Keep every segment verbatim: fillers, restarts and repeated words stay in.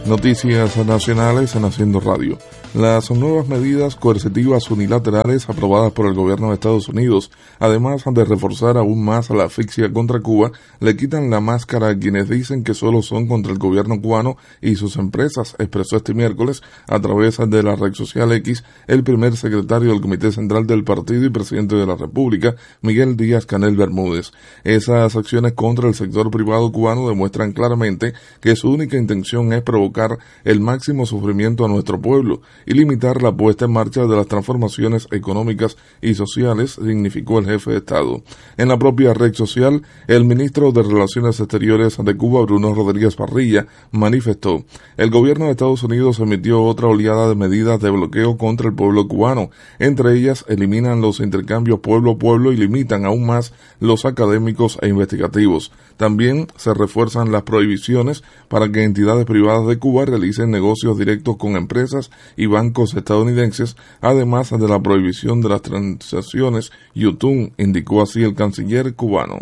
Noticias nacionales en Haciendo Radio. Las nuevas medidas coercitivas unilaterales aprobadas por el gobierno de Estados Unidos, además de reforzar aún más la asfixia contra Cuba, le quitan la máscara a quienes dicen que solo son contra el gobierno cubano y sus empresas, expresó este miércoles a través de la red social X el primer secretario del Comité Central del Partido y presidente de la República, Miguel Díaz-Canel Bermúdez. Esas acciones contra el sector privado cubano demuestran claramente que su única intención es provocar el máximo sufrimiento a nuestro pueblo y limitar la puesta en marcha de las transformaciones económicas y sociales, significó el jefe de Estado. En la propia red social, el ministro de Relaciones Exteriores de Cuba, Bruno Rodríguez Parrilla, manifestó: el gobierno de Estados Unidos emitió otra oleada de medidas de bloqueo contra el pueblo cubano. Entre ellas, eliminan los intercambios pueblo-pueblo y limitan aún más los académicos e investigativos. También se refuerzan las prohibiciones para que entidades privadas de Cuba realicen negocios directos con empresas y bancos estadounidenses, además de la prohibición de las transacciones YouTube, indicó así el canciller cubano.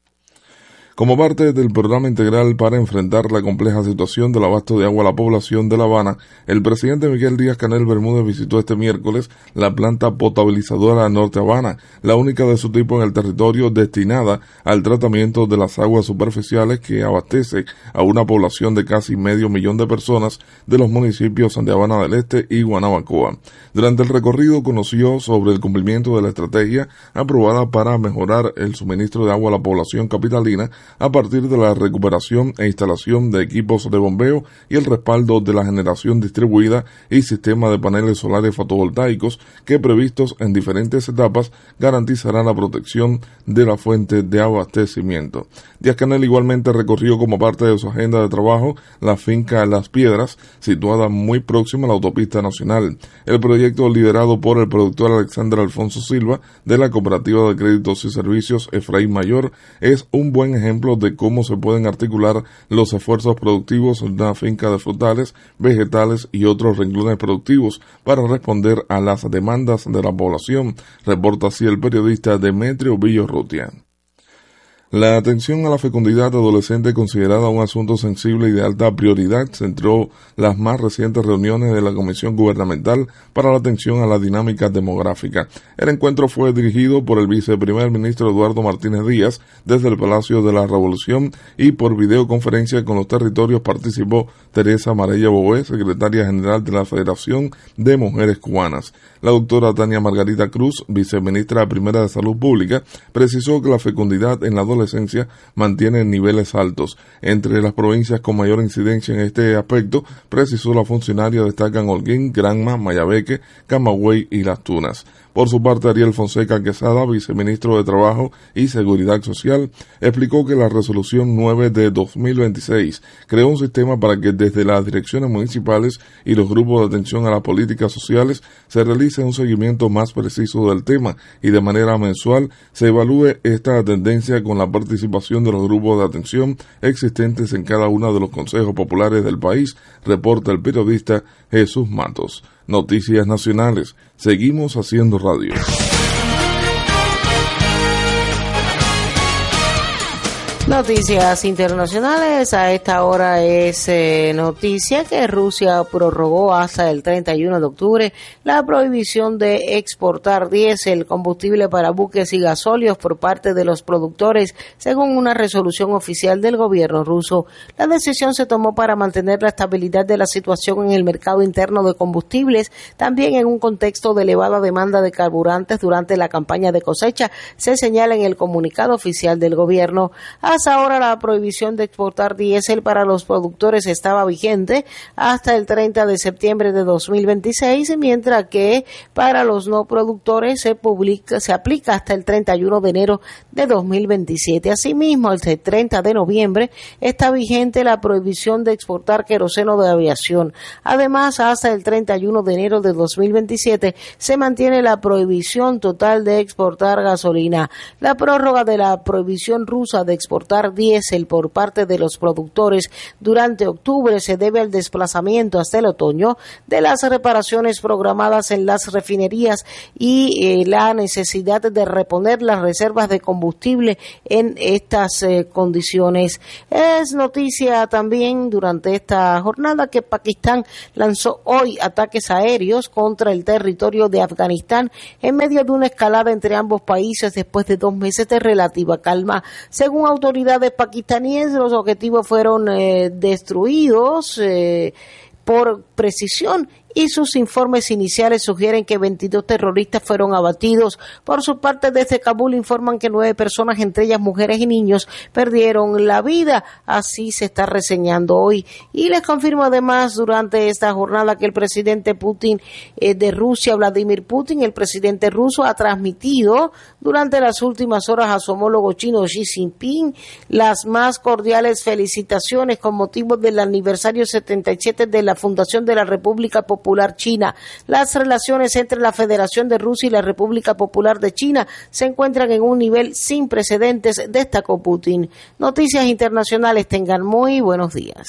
Como parte del programa integral para enfrentar la compleja situación del abasto de agua a la población de La Habana, el presidente Miguel Díaz-Canel Bermúdez visitó este miércoles la planta potabilizadora Norte Habana, la única de su tipo en el territorio destinada al tratamiento de las aguas superficiales que abastece a una población de casi medio millón de personas de los municipios de Habana del Este y Guanabacoa. Durante el recorrido conoció sobre el cumplimiento de la estrategia aprobada para mejorar el suministro de agua a la población capitalina a partir de la recuperación e instalación de equipos de bombeo y el respaldo de la generación distribuida y sistema de paneles solares fotovoltaicos que, previstos en diferentes etapas, garantizarán la protección de la fuente de abastecimiento. Díaz-Canel igualmente recorrió como parte de su agenda de trabajo la finca Las Piedras, situada muy próxima a la autopista nacional. El proyecto, liderado por el productor Alexander Alfonso Silva de la Cooperativa de Créditos y Servicios Efraín Mayor, es un buen ejemplo de cómo se pueden articular los esfuerzos productivos de una finca de frutales, vegetales y otros renglones productivos para responder a las demandas de la población, reporta así el periodista Demetrio Villorrutia. La atención a la fecundidad adolescente, considerada un asunto sensible y de alta prioridad, centró las más recientes reuniones de la Comisión Gubernamental para la Atención a la Dinámica Demográfica. El encuentro fue dirigido por el viceprimer ministro Eduardo Martínez Díaz desde el Palacio de la Revolución y por videoconferencia con los territorios participó Teresa Marella Boé, secretaria general de la Federación de Mujeres Cubanas. La doctora Tania Margarita Cruz, viceministra primera de Salud Pública, precisó que la fecundidad en la adolescencia mantiene niveles altos. Entre las provincias con mayor incidencia en este aspecto, precisó la funcionaria, destacan Holguín, Granma, Mayabeque, Camagüey y Las Tunas. Por su parte, Ariel Fonseca Quesada, viceministro de Trabajo y Seguridad Social, explicó que la resolución nueve de dos mil veintiséis creó un sistema para que desde las direcciones municipales y los grupos de atención a las políticas sociales se realice un seguimiento más preciso del tema y de manera mensual se evalúe esta tendencia con la participación de los grupos de atención existentes en cada uno de los consejos populares del país, reporta el periodista Jesús Matos. Noticias nacionales. Seguimos haciendo radio. Noticias internacionales. A esta hora es eh, noticia que Rusia prorrogó hasta el treinta y uno de octubre la prohibición de exportar diésel, combustible para buques y gasóleos por parte de los productores, según una resolución oficial del gobierno ruso. La decisión se tomó para mantener la estabilidad de la situación en el mercado interno de combustibles, también en un contexto de elevada demanda de carburantes durante la campaña de cosecha, se señala en el comunicado oficial del gobierno. Hasta ahora la prohibición de exportar diésel para los productores estaba vigente hasta el treinta de septiembre de dos mil veintiséis, mientras que para los no productores se publica, se aplica hasta el treinta y uno de enero de dos mil veintisiete. Asimismo, el treinta de noviembre está vigente la prohibición de exportar queroseno de aviación. Además, hasta el treinta y uno de enero de dos mil veintisiete se mantiene la prohibición total de exportar gasolina. La prórroga de la prohibición rusa de exportar importar diésel por parte de los productores durante octubre se debe al desplazamiento hasta el otoño de las reparaciones programadas en las refinerías y eh, la necesidad de reponer las reservas de combustible en estas eh, condiciones. Es noticia también durante esta jornada que Pakistán lanzó hoy ataques aéreos contra el territorio de Afganistán en medio de una escalada entre ambos países después de dos meses de relativa calma. Según autoridades pakistaníes, los objetivos fueron eh, destruidos eh, por precisión y sus informes iniciales sugieren que veintidós terroristas fueron abatidos. Por su parte, desde Kabul informan que nueve personas, entre ellas mujeres y niños, perdieron la vida. Así se está reseñando hoy. Y les confirmo además durante esta jornada que el presidente Putin eh, de Rusia, Vladimir Putin, el presidente ruso, ha transmitido durante las últimas horas a su homólogo chino Xi Jinping las más cordiales felicitaciones con motivo del aniversario setenta y siete de la fundación de la República Popular China. Las relaciones entre la Federación de Rusia y la República Popular de China se encuentran en un nivel sin precedentes, destacó Putin. Noticias internacionales, tengan muy buenos días.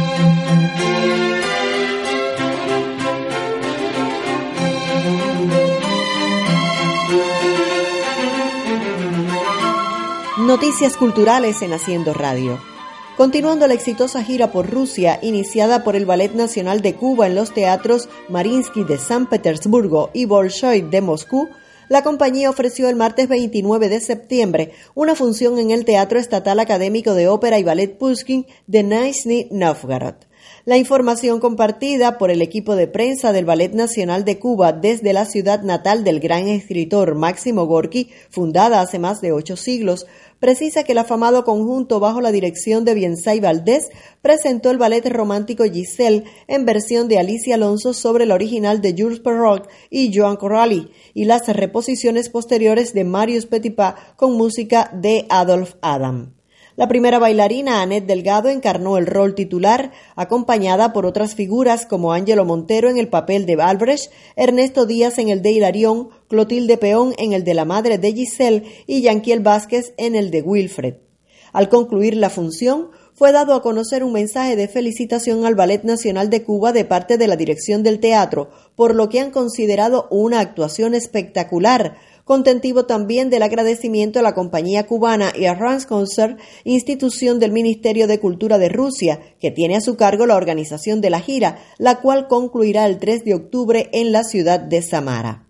Noticias culturales en Haciendo Radio. Continuando la exitosa gira por Rusia, iniciada por el Ballet Nacional de Cuba en los teatros Mariinsky de San Petersburgo y Bolshoi de Moscú, la compañía ofreció el martes veintinueve de septiembre una función en el Teatro Estatal Académico de Ópera y Ballet Pushkin de Nizhny Novgorod. La información compartida por el equipo de prensa del Ballet Nacional de Cuba desde la ciudad natal del gran escritor Máximo Gorki, fundada hace más de ocho siglos, precisa que el afamado conjunto bajo la dirección de Biensay Valdés presentó el ballet romántico Giselle en versión de Alicia Alonso sobre el original de Jules Perrault y Joan Corrali y las reposiciones posteriores de Marius Petipa con música de Adolphe Adam. La primera bailarina, Annette Delgado, encarnó el rol titular, acompañada por otras figuras como Ángelo Montero en el papel de Albrecht, Ernesto Díaz en el de Hilarión, Clotilde Peón en el de la madre de Giselle y Yanquiel Vázquez en el de Wilfred. Al concluir la función, fue dado a conocer un mensaje de felicitación al Ballet Nacional de Cuba de parte de la dirección del teatro, por lo que han considerado una actuación espectacular, contentivo también del agradecimiento a la compañía cubana y a Rance-Concert, institución del Ministerio de Cultura de Rusia, que tiene a su cargo la organización de la gira, la cual concluirá el tres de octubre en la ciudad de Samara.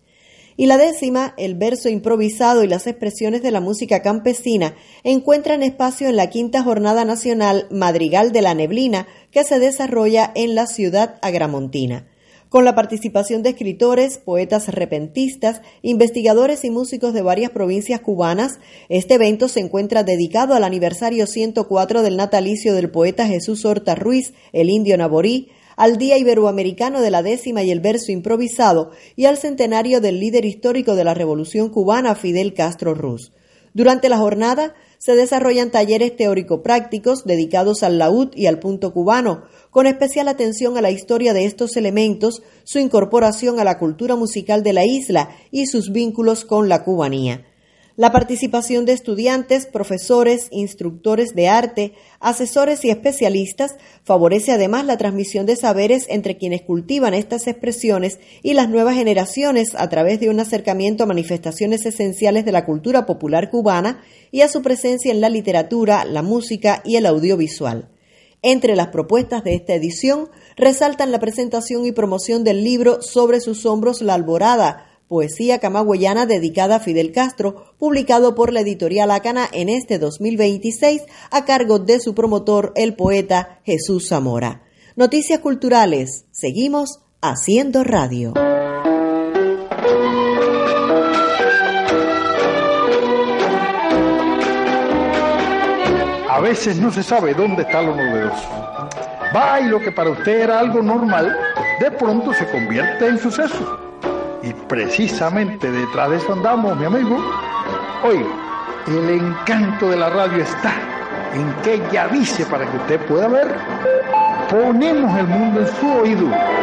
Y la décima, el verso improvisado y las expresiones de la música campesina, encuentran espacio en la quinta Jornada Nacional Madrigal de la Neblina, que se desarrolla en la ciudad agramontina. Con la participación de escritores, poetas repentistas, investigadores y músicos de varias provincias cubanas, este evento se encuentra dedicado al aniversario ciento cuatro del natalicio del poeta Jesús Horta Ruiz, el indio naborí, al Día Iberoamericano de la décima y el verso improvisado y al centenario del líder histórico de la Revolución Cubana, Fidel Castro Ruz. Durante la jornada se desarrollan talleres teórico-prácticos dedicados al laúd y al punto cubano, con especial atención a la historia de estos elementos, su incorporación a la cultura musical de la isla y sus vínculos con la cubanía. La participación de estudiantes, profesores, instructores de arte, asesores y especialistas favorece además la transmisión de saberes entre quienes cultivan estas expresiones y las nuevas generaciones a través de un acercamiento a manifestaciones esenciales de la cultura popular cubana y a su presencia en la literatura, la música y el audiovisual. Entre las propuestas de esta edición resaltan la presentación y promoción del libro Sobre sus hombros la alborada, poesía camagüeyana dedicada a Fidel Castro, publicado por la editorial Ácana en este dos mil veintiséis, a cargo de su promotor, el poeta Jesús Zamora. Noticias culturales. Seguimos haciendo radio. A veces no se sabe dónde está lo novedoso. Va y lo que para usted era algo normal, de pronto se convierte en suceso. Y precisamente detrás de eso andamos, mi amigo. Hoy, el encanto de la radio está en que ella avise para que usted pueda ver. Ponemos el mundo en su oído.